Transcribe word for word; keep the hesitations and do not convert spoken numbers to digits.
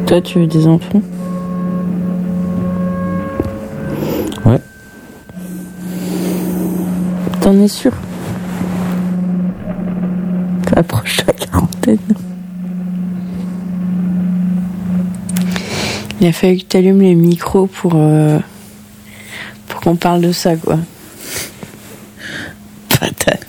Toi, tu veux des enfants? Ouais. T'en es sûr? T'approches la quarantaine. Il a fallu que t'allumes les micros pour, euh, pour qu'on parle de ça, quoi. Patate.